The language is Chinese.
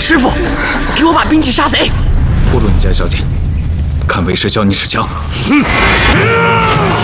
师傅，给我把兵器杀贼！ 护住你家小姐，看为师教你使枪。